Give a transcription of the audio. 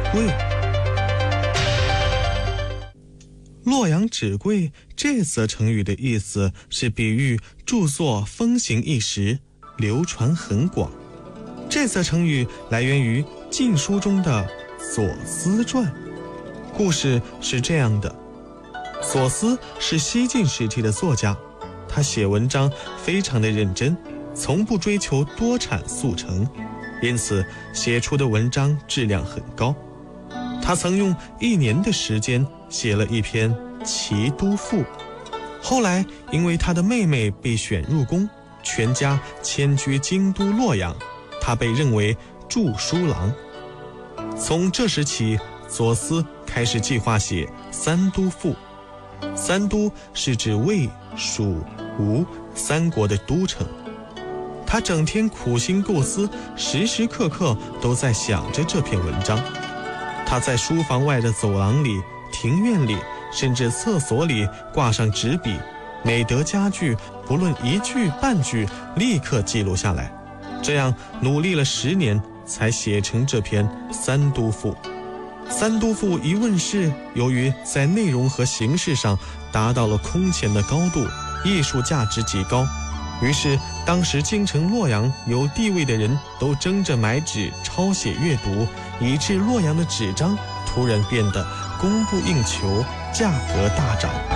贵。洛阳纸贵这则成语的意思是比喻著作风行一时，流传很广。这则成语来源于《晋书》中的左思传。故事是这样的，左思是西晋时期的作家，他写文章非常的认真，从不追求多产速成，因此写出的文章质量很高。他曾用1年的时间写了一篇《齐都赋》，后来因为他的妹妹被选入宫，全家迁居京都洛阳，他被认为著书郎。从这时起，左思开始计划写三都赋。三都是指魏、蜀、吴3国的都城。他整天苦心构思，时时刻刻都在想着这篇文章。他在书房外的走廊里、庭院里，甚至厕所里挂上纸笔，每得佳句，不论1句半句，立刻记录下来。这样努力了10年，才写成这篇三都赋。三都赋一问世，由于在内容和形式上达到了空前的高度，艺术价值极高，于是当时京城洛阳有地位的人都争着买纸抄写阅读，以致洛阳的纸张突然变得供不应求，价格大涨。